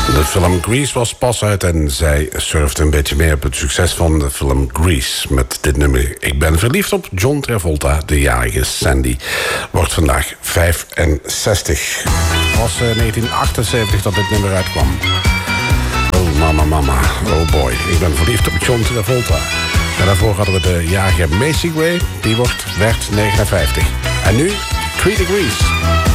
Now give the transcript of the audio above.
De film Grease was pas uit en zij surfde een beetje mee op het succes van de film Grease met dit nummer. Ik ben verliefd op John Travolta, de jarige Sandy. Wordt vandaag 65. Het was 1978 dat dit nummer uitkwam. Oh mama, mama, oh boy, ik ben verliefd op John Travolta. En daarvoor hadden we de jarige Macy Gray, die werd 59. En nu 3 Degrees.